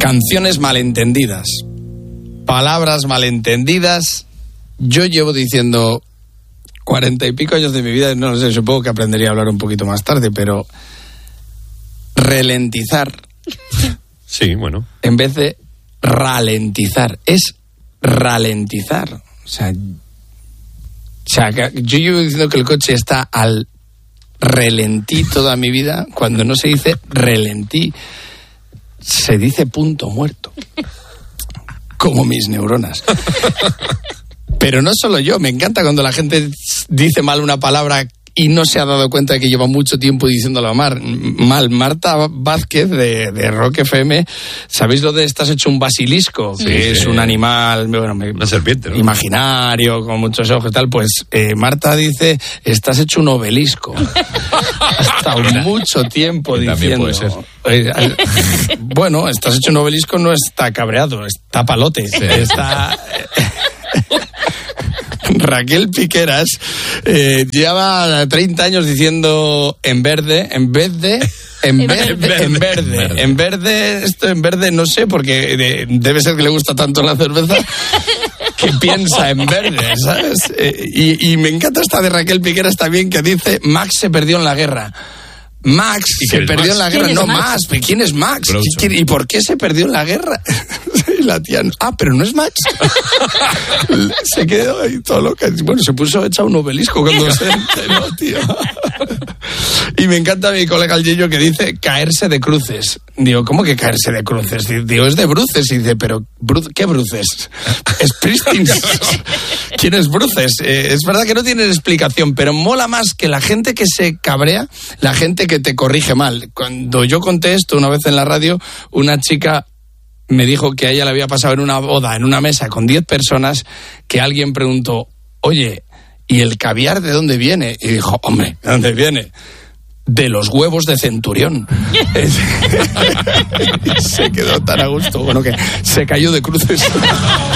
Canciones malentendidas, palabras malentendidas. Yo llevo diciendo 40 y pico años de mi vida, no lo sé, supongo que aprendería a hablar un poquito más tarde, pero ralentizar. Sí, bueno. En vez de ralentizar, es ralentizar. O sea, yo llevo diciendo que el coche está al relentí toda mi vida, cuando no se dice relentí, se dice punto muerto. Como mis neuronas. Pero no solo yo, me encanta cuando la gente dice mal una palabra y no se ha dado cuenta de que lleva mucho tiempo diciéndolo mal. Marta Vázquez de Rock FM, ¿sabéis lo de estás hecho un basilisco? Sí, que es un animal, bueno, una serpiente, ¿no? Imaginario, con muchos ojos y tal. Pues Marta dice, estás hecho un obelisco. Ha estado mucho tiempo diciendo. Bueno, estás hecho un obelisco, no está cabreado, está palote. Sí. Está... Raquel Piqueras lleva 30 años diciendo en verde, esto en verde no sé, porque debe ser que le gusta tanto la cerveza que piensa en verde, ¿sabes? Y me encanta esta de Raquel Piqueras también, que dice Max se perdió en la guerra. Max se perdió en la guerra, no Max. ¿Quién es Max? ¿Y por qué se perdió en la guerra? Y la tía, pero no es Max. Se quedó ahí todo loca. Bueno, se puso hecha un obelisco cuando se enteró, tío. Y me encanta mi colega el Gillo que dice caerse de cruces. Digo, ¿cómo que caerse de cruces? Digo, es de bruces. Y dice, pero ¿qué bruces? Springsteen. ¿Quién es bruces? Es verdad que no tienen explicación, pero mola más que la gente que se cabrea, la gente que te corrige mal. Cuando yo conté esto una vez en la radio, una chica me dijo que a ella le había pasado en una boda, en una mesa con 10 personas, que alguien preguntó, oye, ¿y el caviar de dónde viene? Y dijo, hombre, ¿de dónde viene? De los huevos de Centurión. Y se quedó tan a gusto, bueno, que se cayó de cruces.